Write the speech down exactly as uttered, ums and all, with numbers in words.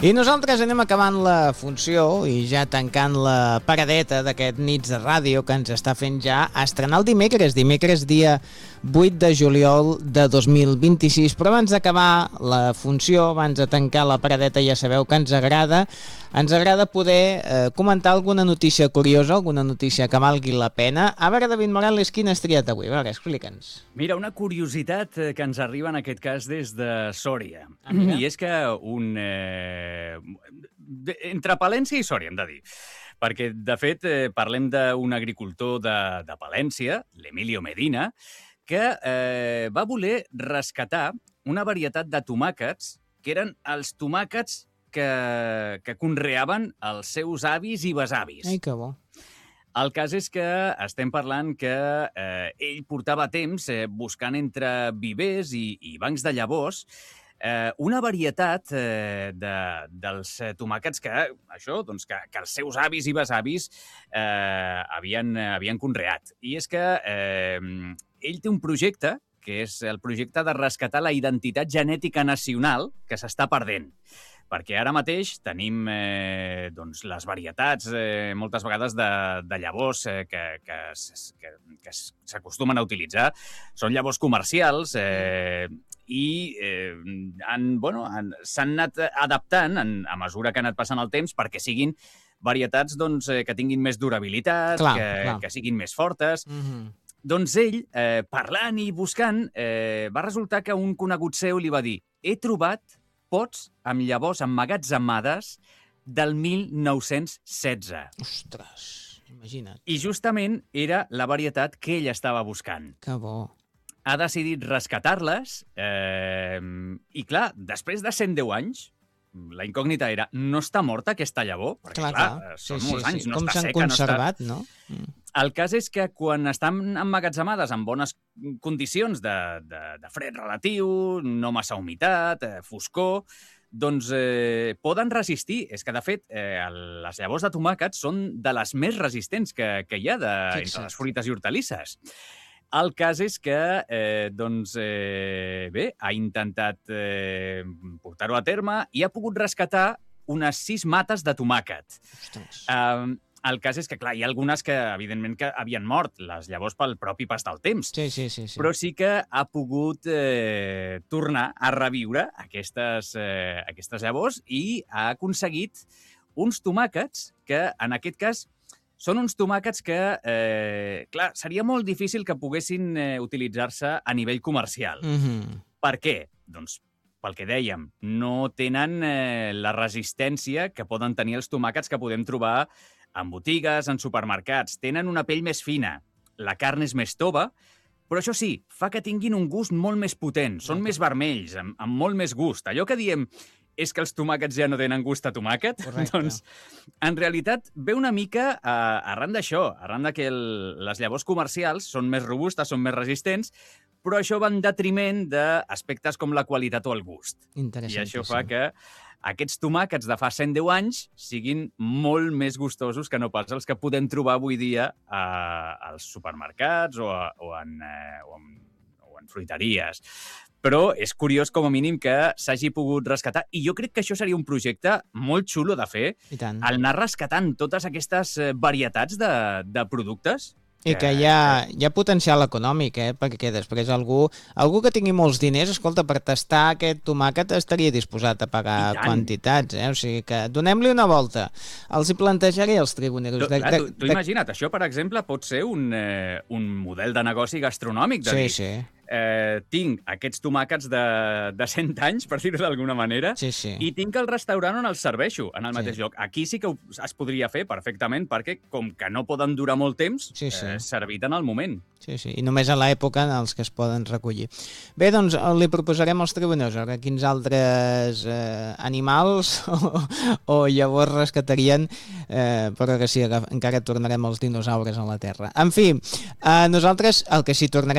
I nosaltres anem acabant la funció i ja tancant la paradeta d'aquest nits de ràdio que ens està fent ja estrenar el dimecres, dimecres dia vuit de juliol de dos mil vint-i-sis, però abans d'acabar la funció, abans de tancar la paradeta, ja sabeu que ens agrada ens agrada poder eh, comentar alguna notícia curiosa, alguna notícia que valgui la pena. A veure, David Morales, quina has triat avui? A veure, explica'ns. Mira, una curiositat que ens arriba en aquest cas des de Sòria. Ah, mira. I és que un... Eh, entre Palència i Sòria, hem de dir. Perquè, de fet, eh, parlem d'un agricultor de, de Palència, l'Emilio Medina, que eh, va voler rescatar una varietat de tomàquets que eren els tomàquets que, que conreaven els seus avis i besavis. Ai, que bo. El cas és que estem parlant que eh, ell portava temps eh, buscant entre vivers i, i bancs de llavors eh, una varietat eh, de, dels tomàquets que, això, doncs, que, que els seus avis i besavis eh, havien, havien conreat. I és que eh, ell té un projecte, que és el projecte de rescatar la identitat genètica nacional que s'està perdent. Perquè ara mateix tenim eh, doncs, les varietats, eh, moltes vegades, de, de llavors eh, que, que, que, que s'acostumen a utilitzar. Són llavors comercials eh, i eh, han, bueno, han, s'han anat adaptant en, a mesura que ha anat passant el temps perquè siguin varietats doncs, eh, que tinguin més durabilitat, clar, que, clar. que siguin més fortes. Mm-hmm. Doncs ell, eh, parlant i buscant, eh, va resultar que un conegut seu li va dir: he trobat pots amb llavors emmagatzemades del mil nou-cents setze. Ostres, imagina't. I justament era la varietat que ell estava buscant. Que bo. Ha decidit rescatar-les eh, i, clar, després de cent deu anys, la incògnita era: no està morta aquesta llavor? Perquè, clar, clar, clar són sí, molts sí, anys, sí. no Com està s'han seca. conservat, no? està... no? Mm. El cas és que quan estan emmagatzemades en bones condicions de, de, de fred relatiu, no massa humitat, eh, foscor, doncs eh, poden resistir. És que, de fet, eh, les llavors de tomàquet són de les més resistents que, que hi ha de, entre les fruites i hortalisses. El cas és que, eh, doncs, eh, bé, ha intentat eh, portar-ho a terme i ha pogut rescatar unes sis mates de tomàquet. Ostres. Eh, El cas és que, clar, hi ha algunes que, evidentment, que havien mort, les llavors pel propi pas del temps. Sí, sí, sí, sí. Però sí que ha pogut eh, tornar a reviure aquestes, eh, aquestes llavors i ha aconseguit uns tomàquets que, en aquest cas, són uns tomàquets que, eh, clar, seria molt difícil que poguessin eh, utilitzar-se a nivell comercial. Mm-hmm. Per què? Doncs pel que dèiem, no tenen eh, la resistència que poden tenir els tomàquets que podem trobar en botigues, en supermercats. Tenen una pell més fina, la carn és més tova, però això sí, fa que tinguin un gust molt més potent, són més vermells, amb, amb molt més gust. Allò que diem és que els tomàquets ja no tenen gust a tomàquet, correcte. Doncs en realitat ve una mica eh, arran d'això, arran de que el, les llavors comercials són més robustes, són més resistents, però això va en detriment d'aspectes com la qualitat o el gust. I això fa que aquests tomàquets de fa cent deu anys siguin molt més gustosos que no pas els que podem trobar avui dia a, als supermercats o, a, o, en, eh, o, en, o en fruiteries. Però és curiós, com a mínim, que s'hagi pogut rescatar. I jo crec que això seria un projecte molt xulo de fer, I tant. el anar rescatant totes aquestes varietats de, de productes. I que hi ha, hi ha potencial econòmic, eh? Perquè després algú, algú que tingui molts diners, escolta, per tastar aquest tomàquet estaria disposat a pagar quantitats, eh? O sigui que donem-li una volta. Els hi plantejaré els tribuneros. Tu, de, clar, tu, tu de... imagina't, això, per exemple, pot ser un, eh, un model de negoci gastronòmic. De sí, dir, sí. Eh, tinc aquests tomàquets de, de cent anys, per dir-ho d'alguna manera, sí, sí. i tinc el restaurant on els serveixo, en el sí. mateix lloc. Aquí sí que es podria fer perfectament, perquè com que no poden durar molt temps, sí, sí. Eh, servit en el moment. Sí, sí, i només a l'època en els que es poden recollir. Bé, doncs li proposarem als tribunals que quins altres eh, animals o, o llavors rescatarien, eh, però que sí, encara tornarem als dinosaures a la Terra. En fi, eh, nosaltres el que sí tornarem